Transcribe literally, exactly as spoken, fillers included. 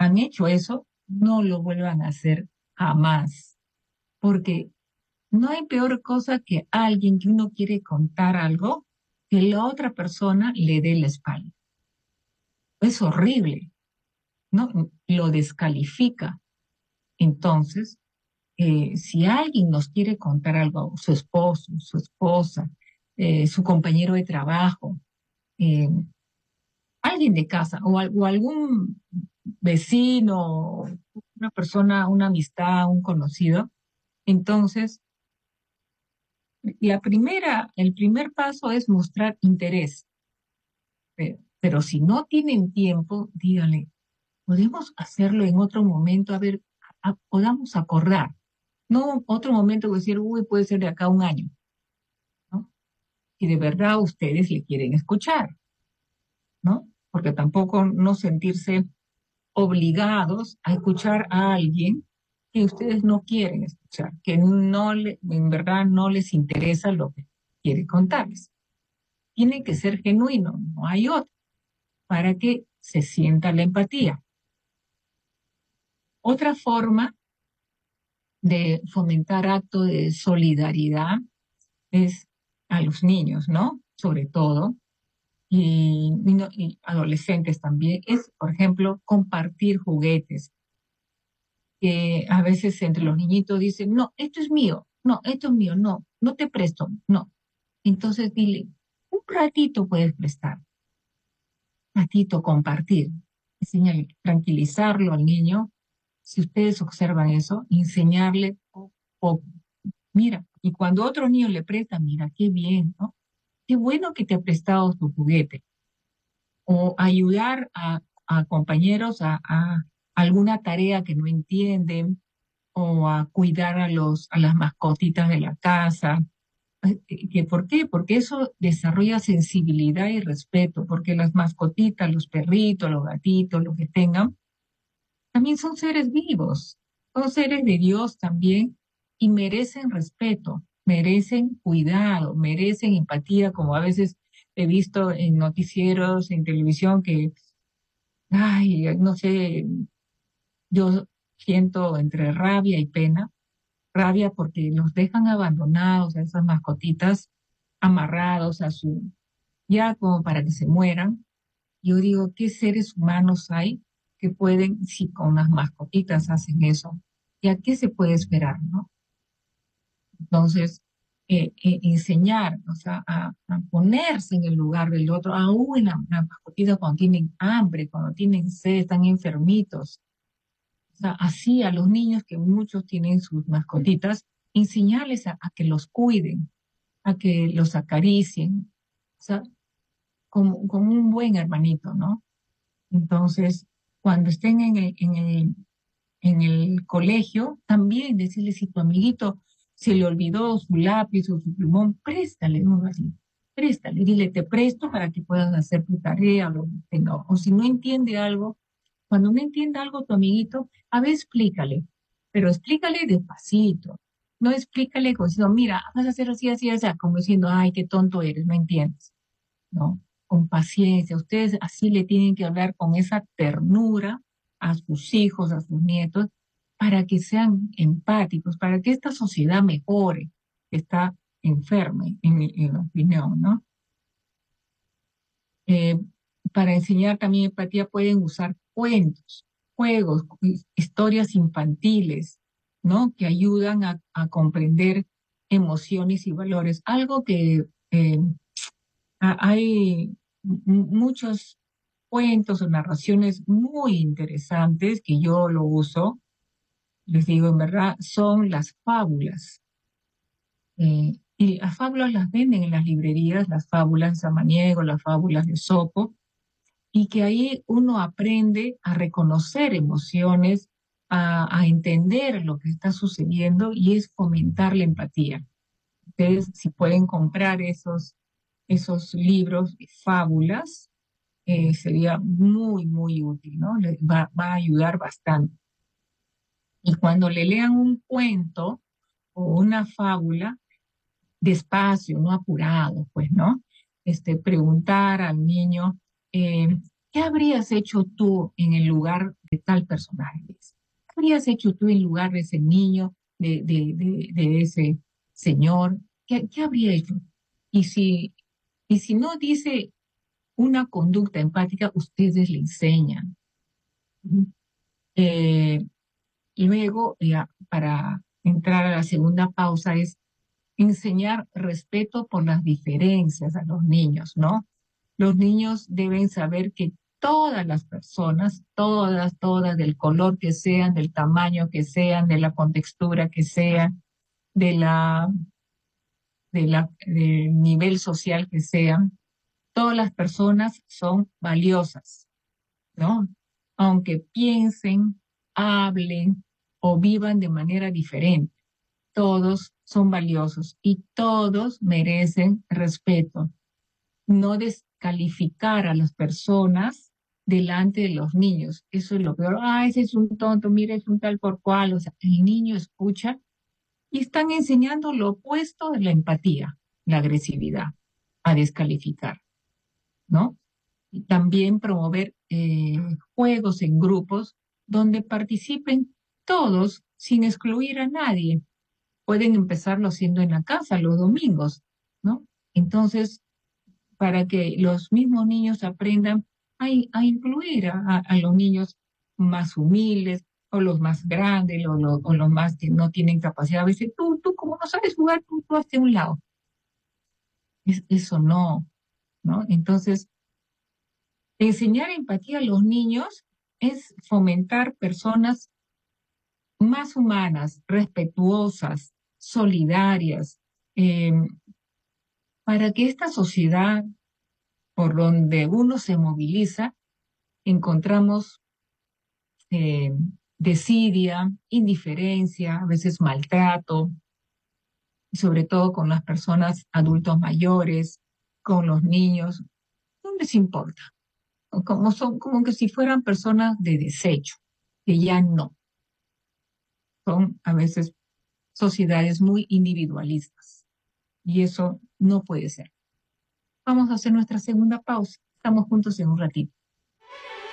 han hecho eso, no lo vuelvan a hacer jamás, porque no hay peor cosa que alguien que uno quiere contar algo, que la otra persona le dé la espalda. Es horrible, ¿no? Lo descalifica. Entonces, eh, si alguien nos quiere contar algo, su esposo, su esposa, eh, su compañero de trabajo, eh, alguien de casa o, al- o algún vecino, una persona, una amistad, un conocido, entonces la primera, el primer paso es mostrar interés. Pero, pero si no tienen tiempo, díganle, podemos hacerlo en otro momento, a ver, a- podamos acordar. No otro momento, decir, uy, puede ser de acá a un año, ¿no? Si de verdad ustedes le quieren escuchar, ¿no? Porque tampoco no sentirse obligados a escuchar a alguien que ustedes no quieren escuchar, que no le, en verdad no les interesa lo que quiere contarles. Tiene que ser genuino, no hay otro, para que se sienta la empatía. Otra forma de fomentar actos de solidaridad es a los niños, ¿no? Sobre todo, y, y no- y adolescentes también, es, por ejemplo, compartir juguetes, que a veces entre los niñitos dicen, no, esto es mío, no, esto es mío, no, no te presto, no. Entonces dile, un ratito puedes prestar, un ratito compartir, enseñarle, tranquilizarlo al niño. Si ustedes observan eso, enseñarle poco a poco. Mira, y cuando otro niño le presta, mira, qué bien, ¿no? Qué bueno que te ha prestado tu juguete. O ayudar a, a compañeros a, a alguna tarea que no entienden, o a cuidar a los, a las mascotitas de la casa. Eh, ¿Que ¿Por qué? Porque eso desarrolla sensibilidad y respeto, porque las mascotitas, los perritos, los gatitos, lo que tengan, también son seres vivos, son seres de Dios también y merecen respeto, merecen cuidado, merecen empatía, como a veces he visto en noticieros, en televisión, que, ay, no sé, yo siento entre rabia y pena, rabia porque los dejan abandonados a esas mascotitas, amarrados a su, ya como para que se mueran. Yo digo, ¿qué seres humanos hay que pueden, si con las mascotitas hacen eso? ¿Y a qué se puede esperar, no? Entonces, eh, eh, enseñar, o sea, a, a ponerse en el lugar del otro, aún las las mascotitas cuando tienen hambre, cuando tienen sed, están enfermitos. O sea, así a los niños que muchos tienen sus mascotitas, enseñarles a, a que los cuiden, a que los acaricien, o sea, como, como un buen hermanito, ¿no? Entonces, cuando estén en el, en el, en el colegio, también decirle si tu amiguito se le olvidó su lápiz o su plumón, préstale, no así, préstale, dile, te presto para que puedas hacer tu tarea o lo que tenga. O si no entiende algo, cuando no entienda algo tu amiguito, a ver, explícale, pero explícale despacito. No explícale como diciendo, mira, vas a hacer así, así, así, como diciendo, ay, qué tonto eres, no entiendes. ¿No? Con paciencia. Ustedes así le tienen que hablar con esa ternura a sus hijos, a sus nietos, para que sean empáticos, para que esta sociedad mejore, que está enferma, en mi, en mi opinión, ¿no? Eh, para enseñar también empatía pueden usar cuentos, juegos, his- historias infantiles, ¿no? Que ayudan a, a comprender emociones y valores. Algo que eh, Ah, hay m- muchos cuentos o narraciones muy interesantes que yo lo uso, les digo en verdad, son las fábulas. Eh, y las fábulas las venden en las librerías, las fábulas de Samaniego, las fábulas de Sopo, y que ahí uno aprende a reconocer emociones, a, a entender lo que está sucediendo y es fomentar la empatía. Ustedes, si pueden comprar esos, esos libros, fábulas, eh, sería muy, muy útil, ¿no? Les va, va a ayudar bastante. Y cuando le lean un cuento o una fábula, despacio, no apurado, pues, ¿no? Este, preguntar al niño, eh, ¿Qué habrías hecho tú en el lugar de tal personaje? ¿Qué habrías hecho tú en lugar de ese niño, de, de, de, de ese señor? ¿Qué, qué habría hecho? Y si, y si no dice una conducta empática, ustedes le enseñan. Eh, Luego, ya, para entrar a la segunda pausa, es enseñar respeto por las diferencias a los niños, ¿no? Los niños deben saber que todas las personas, todas, todas, del color que sean, del tamaño que sean, de la contextura que sean, de la, de la, del nivel social que sean, todas las personas son valiosas, ¿no? Aunque piensen, hablen o vivan de manera diferente, todos son valiosos y todos merecen respeto. No descalificar a las personas delante de los niños. Eso es lo peor. Ah, ese es un tonto, mira, es un tal por cual. O sea, el niño escucha y están enseñando lo opuesto de la empatía, la agresividad, a descalificar, ¿no? Y también promover eh, juegos en grupos donde participen todos sin excluir a nadie. Pueden empezarlo haciendo en la casa los domingos, ¿no? Entonces, para que los mismos niños aprendan a, a incluir a, a, a, los niños más humildes o los más grandes o, lo, o, los más que no tienen capacidad. A veces tú, tú como no sabes jugar, tú, tú hazte a un lado. Es, eso no, ¿no? Entonces, enseñar empatía a los niños es fomentar personas más humanas, respetuosas, solidarias, eh, para que esta sociedad por donde uno se moviliza, encontramos eh, desidia, indiferencia, a veces maltrato, sobre todo con las personas adultos mayores, con los niños, no les importa, como son, como que si fueran personas de desecho, que ya no, son a veces sociedades muy individualistas y eso no puede ser. Vamos a hacer nuestra segunda pausa. Estamos juntos en un ratito.